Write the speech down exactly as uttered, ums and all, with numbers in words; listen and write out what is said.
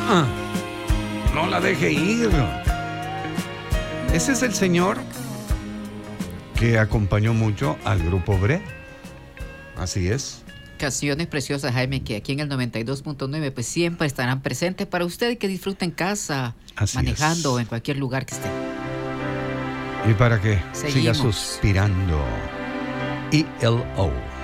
Ah, no la deje ir. Ese es el señor que acompañó mucho al grupo Bre. Así es. Canciones preciosas, Jaime, que aquí en el noventa y dos punto nueve pues siempre estarán presentes para usted y que disfrute en casa, Así manejando es. o en cualquier lugar que esté. Y para que Seguimos. siga suspirando. E L O